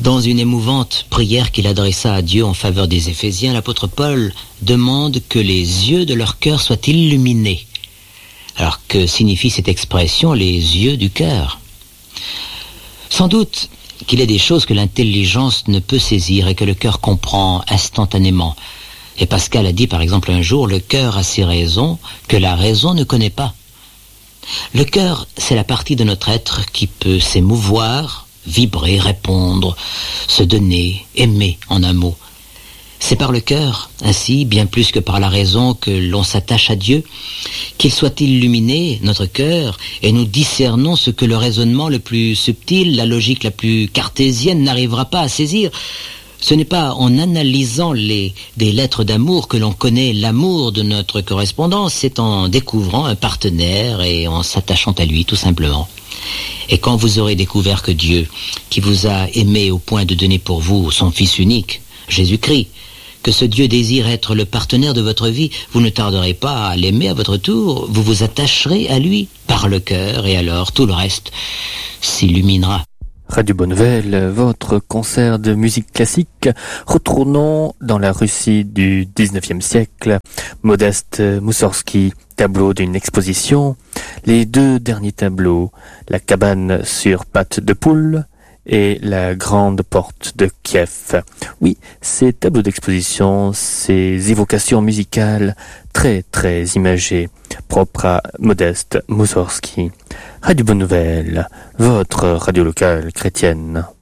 Dans une émouvante prière qu'il adressa à Dieu en faveur des Éphésiens, l'apôtre Paul demande que les yeux de leur cœur soient illuminés. Alors que signifie cette expression, les yeux du cœur? Sans doute qu'il est des choses que l'intelligence ne peut saisir et que le cœur comprend instantanément. Et Pascal a dit par exemple un jour, le cœur a ses raisons que la raison ne connaît pas. Le cœur, c'est la partie de notre être qui peut s'émouvoir, vibrer, répondre, se donner, aimer en un mot. C'est par le cœur, ainsi, bien plus que par la raison, que l'on s'attache à Dieu, qu'il soit illuminé, notre cœur, et nous discernons ce que le raisonnement le plus subtil, la logique la plus cartésienne n'arrivera pas à saisir. Ce n'est pas en analysant des lettres d'amour que l'on connaît l'amour de notre correspondance, c'est en découvrant un partenaire et en s'attachant à lui, tout simplement. Et quand vous aurez découvert que Dieu, qui vous a aimé au point de donner pour vous son Fils unique, Jésus-Christ, que ce Dieu désire être le partenaire de votre vie, vous ne tarderez pas à l'aimer à votre tour, vous vous attacherez à lui par le cœur et alors tout le reste s'illuminera. Radio Bonne Nouvelle, votre concert de musique classique. Retournons dans la Russie du 19e siècle. Modeste Moussorgsky, tableau d'une exposition. Les deux derniers tableaux, la cabane sur pattes de poule et la grande porte de Kiev. Oui, ces tableaux d'exposition, ces évocations musicales très très imagées, propres à Modeste Moussorgsky. Radio Bonne Nouvelle, votre radio locale chrétienne.